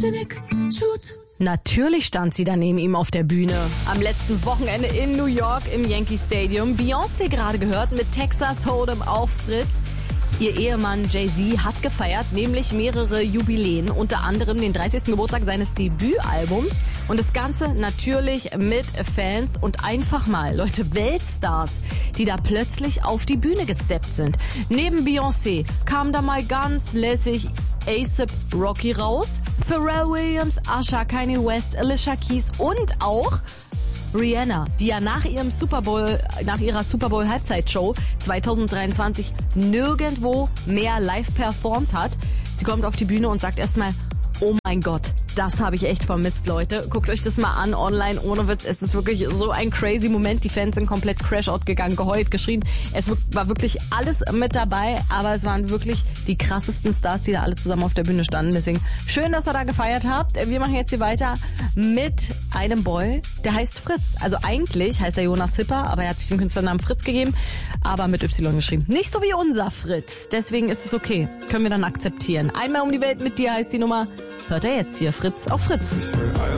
Natürlich stand sie da neben ihm auf der Bühne. Am letzten Wochenende in New York im Yankee Stadium. Beyoncé gerade gehört mit Texas Hold'em auf Fritz. Ihr Ehemann Jay-Z hat gefeiert, nämlich mehrere Jubiläen, unter anderem den 30. Geburtstag seines Debütalbums. Und das Ganze natürlich mit Fans und einfach mal, Leute, Weltstars, die da plötzlich auf die Bühne gesteppt sind. Neben Beyoncé kam da mal ganz lässig A$AP Rocky raus, Pharrell Williams, Usher, Kanye West, Alicia Keys und auch Rihanna, die ja nach ihrer Super Bowl Halbzeitshow 2023 nirgendwo mehr live performt hat. Sie kommt auf die Bühne und sagt erstmal: Oh mein Gott, das habe ich echt vermisst, Leute. Guckt euch das mal an online, ohne Witz. Es ist wirklich so ein crazy Moment. Die Fans sind komplett Crash-Out gegangen, geheult, geschrien. Es war wirklich alles mit dabei, aber es waren wirklich die krassesten Stars, die da alle zusammen auf der Bühne standen. Deswegen schön, dass ihr da gefeiert habt. Wir machen jetzt hier weiter mit einem Boy, der heißt Fritz. Also eigentlich heißt er Jonas Hipper, aber er hat sich den Künstlernamen Fritz gegeben, aber mit Y geschrieben. Nicht so wie unser Fritz. Deswegen ist es okay. Können wir dann akzeptieren. Einmal um die Welt mit dir heißt die Nummer. Hört er jetzt hier Fritz auf Fritz.